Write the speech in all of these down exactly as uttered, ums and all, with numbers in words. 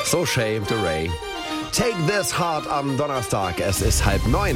So Shamed Array. Take This Heart am Donnerstag. Es ist halb neun.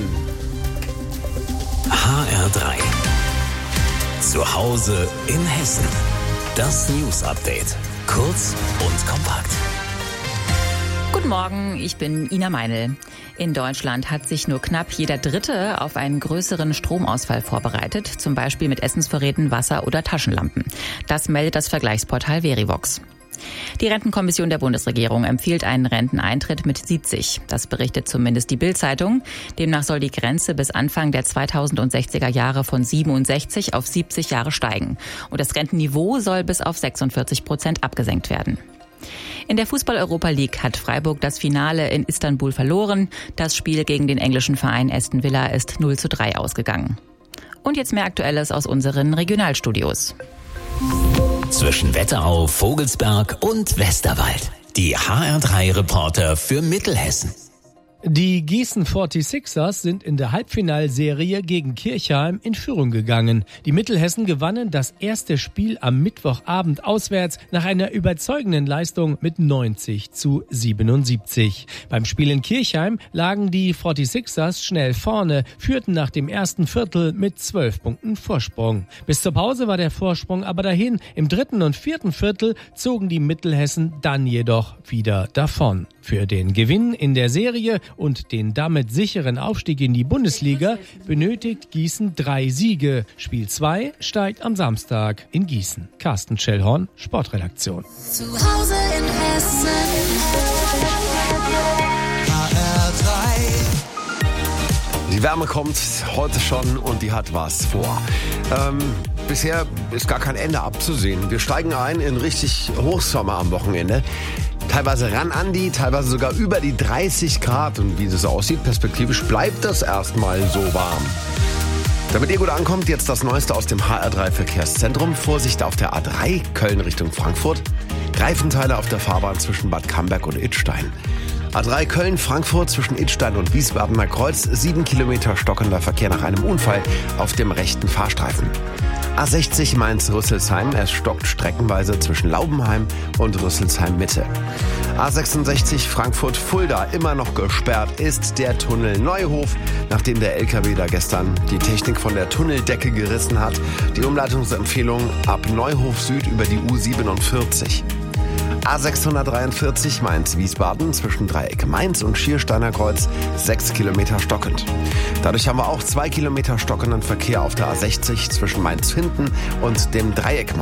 H R drei. Zu Hause in Hessen. Das News Update. Kurz und kompakt. Guten Morgen, ich bin Ina Meinl. In Deutschland hat sich nur knapp jeder Dritte auf einen größeren Stromausfall vorbereitet, zum Beispiel mit Essensvorräten, Wasser oder Taschenlampen. Das meldet das Vergleichsportal Verivox. Die Rentenkommission der Bundesregierung empfiehlt einen Renteneintritt mit siebzig. Das berichtet zumindest die Bild-Zeitung. Demnach soll die Grenze bis Anfang der zweitausendsechziger Jahre von siebenundsechzig auf siebzig Jahre steigen. Und das Rentenniveau soll bis auf sechsundvierzig Prozent abgesenkt werden. In der Fußball-Europa League hat Freiburg das Finale in Istanbul verloren. Das Spiel gegen den englischen Verein Aston Villa ist null zu drei ausgegangen. Und jetzt mehr Aktuelles aus unseren Regionalstudios. Zwischen Wetterau, Vogelsberg und Westerwald. Die H R drei Reporter für Mittelhessen. Die Gießen forty-sixers sind in der Halbfinalserie gegen Kirchheim in Führung gegangen. Die Mittelhessen gewannen das erste Spiel am Mittwochabend auswärts nach einer überzeugenden Leistung mit neunzig zu siebenundsiebzig. Beim Spiel in Kirchheim lagen die forty-sixers schnell vorne, führten nach dem ersten Viertel mit zwölf Punkten Vorsprung. Bis zur Pause war der Vorsprung aber dahin. Im dritten und vierten Viertel zogen die Mittelhessen dann jedoch wieder davon. Für den Gewinn in der Serie und den damit sicheren Aufstieg in die Bundesliga benötigt Gießen drei Siege. Spiel zwei steigt am Samstag in Gießen. Carsten Schellhorn, Sportredaktion. Zu Hause in Hessen. H R drei. Die Wärme kommt heute schon und die hat was vor. Ähm, bisher ist gar kein Ende abzusehen. Wir steigen ein in richtig Hochsommer am Wochenende. Teilweise ran an die, teilweise sogar über die dreißig Grad. Und wie das aussieht, perspektivisch bleibt das erstmal so warm. Damit ihr gut ankommt, jetzt das Neueste aus dem H R drei Verkehrszentrum. Vorsicht auf der A drei, Köln Richtung Frankfurt. Reifenteile auf der Fahrbahn zwischen Bad Camberg und Idstein. A drei Köln-Frankfurt zwischen Idstein und Wiesbadener Kreuz. Sieben Kilometer stockender Verkehr nach einem Unfall auf dem rechten Fahrstreifen. A sechzig Mainz-Rüsselsheim, es stockt streckenweise zwischen Laubenheim und Rüsselsheim-Mitte. A sechsundsechzig Frankfurt-Fulda, immer noch gesperrt ist der Tunnel Neuhof, nachdem der L K W da gestern die Technik von der Tunneldecke gerissen hat. Die Umleitungsempfehlung ab Neuhof Süd über die U siebenundvierzig. A sechshundertdreiundvierzig Mainz-Wiesbaden zwischen Dreieck Mainz und Schiersteiner Kreuz, sechs Kilometer stockend. Dadurch haben wir auch zwei Kilometer stockenden Verkehr auf der A sechzig zwischen Mainz-Finden und dem Dreieck Mainz.